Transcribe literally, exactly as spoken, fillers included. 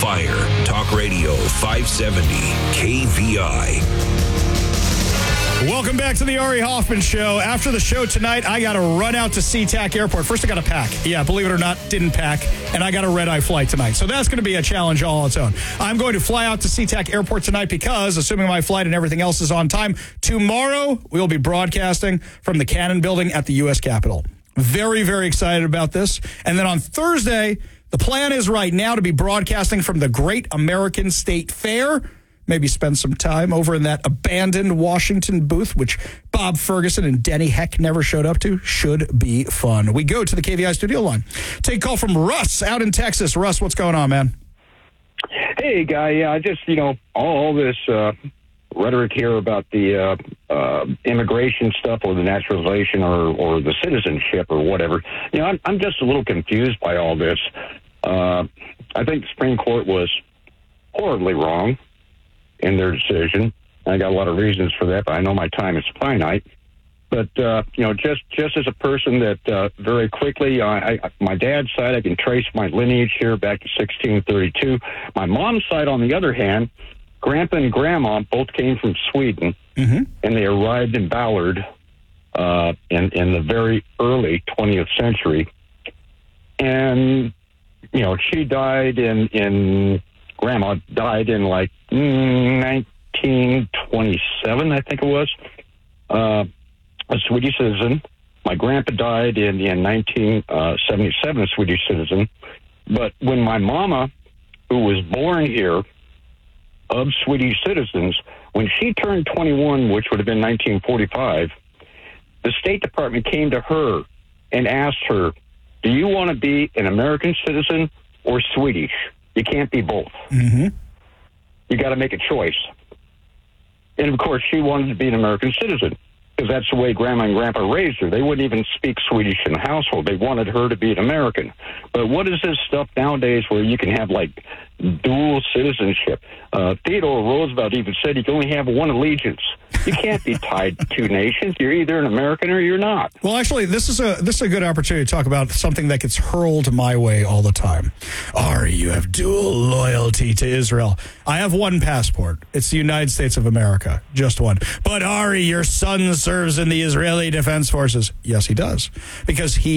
Fire Talk Radio five seventy K V I. Welcome back to the Ari Hoffman Show. After the show tonight, I got to run out to SeaTac Airport. First, I got to pack. Yeah, believe it or not, didn't pack. And I got a red-eye flight tonight. So that's going to be a challenge all on its own. I'm going to fly out to SeaTac Airport tonight because, assuming my flight and everything else is on time, tomorrow we'll be broadcasting from the Cannon Building at the U S Capitol. Very, very excited about this. And then on Thursday, the plan is right now to be broadcasting from the Great American State Fair. Maybe spend some time over in that abandoned Washington booth, which Bob Ferguson and Denny Heck never showed up to. Should be fun. We go to the K V I studio line. Take a call from Russ out in Texas. Russ, what's going on, man? Hey, guy. Yeah, I just, you know, all, all this uh, rhetoric here about the uh, uh, immigration stuff or the naturalization or, or the citizenship or whatever. You know, I'm, I'm just a little confused by all this. Uh, I think the Supreme Court was horribly wrong in their decision. I got a lot of reasons for that, but I know my time is finite. But, uh, you know, just, just as a person that uh, very quickly, uh, I, my dad's side, I can trace my lineage here back to sixteen thirty-two. My mom's side, on the other hand, Grandpa and Grandma both came from Sweden, mm-hmm. and they arrived in Ballard uh, in, in the very early twentieth century. And, you know, she died in... in Grandma died in like nineteen twenty-seven, I think it was. Uh, a Swedish citizen. My grandpa died in, in nineteen seventy-seven, a Swedish citizen. But when my mama, who was born here of Swedish citizens, when she turned twenty-one, which would have been nineteen forty-five, the State Department came to her and asked her, do you want to be an American citizen or Swedish? You can't be both. Mm-hmm. You got to make a choice. And, of course, she wanted to be an American citizen because that's the way Grandma and Grandpa raised her. They wouldn't even speak Swedish in the household. They wanted her to be an American. But what is this stuff nowadays where you can have, like, dual citizenship? Uh, Theodore Roosevelt even said you can only have one allegiance. You can't be tied to two nations. You're either an American or you're not. Well, actually, this is a this is a good opportunity to talk about something that gets hurled my way all the time. Ari, you have dual loyalty to Israel. I have one passport. It's the United States of America, just one. But Ari, your son serves in the Israeli Defense Forces. Yes, he does, because he